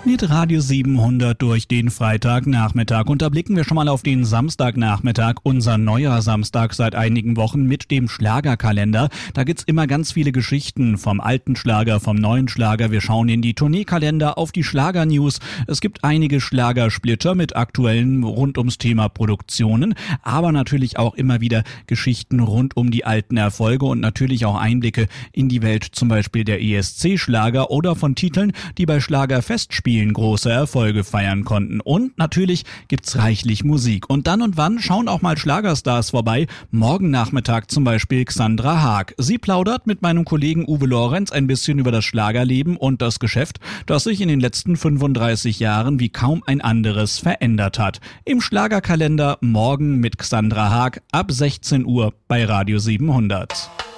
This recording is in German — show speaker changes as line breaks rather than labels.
Mit Radio 700 durch den Freitagnachmittag. Und da blicken wir schon mal auf den Samstagnachmittag, unser neuer Samstag seit einigen Wochen mit dem Schlagerkalender. Da gibt's immer ganz viele Geschichten vom alten Schlager, vom neuen Schlager. Wir schauen in die Tourneekalender, auf die Schlagernews. Es gibt einige Schlagersplitter mit aktuellen rund ums Thema Produktionen, aber natürlich auch immer wieder Geschichten rund um die alten Erfolge und natürlich auch Einblicke in die Welt zum Beispiel der ESC-Schlager oder von Titeln, die bei Schlagerfestspielen große Erfolge feiern konnten. Und natürlich gibt's reichlich Musik. Und dann und wann schauen auch mal Schlagerstars vorbei. Morgen Nachmittag zum Beispiel Xandra Haag. Sie plaudert mit meinem Kollegen Uwe Lorenz ein bisschen über das Schlagerleben und das Geschäft, das sich in den letzten 35 Jahren wie kaum ein anderes verändert hat. Im Schlagerkalender morgen mit Xandra Haag ab 16 Uhr bei Radio 700.